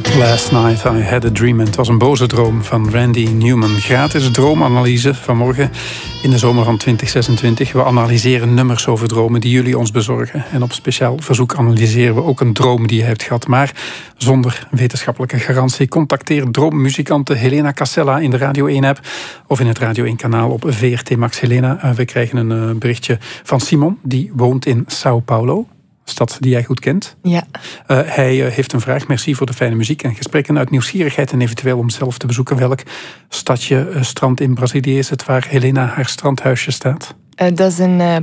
Last night I had a dream. Het was een boze droom van Randy Newman. Gratis droomanalyse vanmorgen in de zomer van 2026. We analyseren nummers over dromen die jullie ons bezorgen. En op speciaal verzoek analyseren we ook een droom die je hebt gehad. Maar zonder wetenschappelijke garantie. Contacteer droommuzikante Helena Casella in de Radio 1-app of in het Radio 1-kanaal op VRT Max. Helena, we krijgen een berichtje van Simon. Die woont in Sao Paulo. Stad die jij goed kent. Ja. Hij heeft een vraag. Merci voor de fijne muziek en gesprekken. Uit nieuwsgierigheid en eventueel om zelf te bezoeken. Welk stadje, strand in Brazilië is het waar Helena haar strandhuisje staat? Dat is in